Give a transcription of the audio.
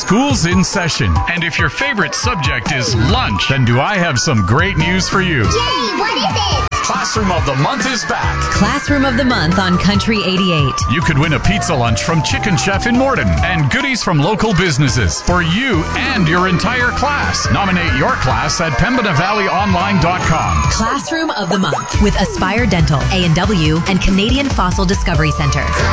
School's in session, and if your favorite subject is lunch, then do I have some great news for you. Yay, what is it? Classroom of the Month is back. Classroom of the Month on Country 88. You could win a pizza lunch from Chicken Chef in Morden and goodies from local businesses for you and your entire class. Nominate your class at PembinaValleyOnline.com. Classroom of the Month with Aspire Dental, A&W, and Canadian Fossil Discovery Center.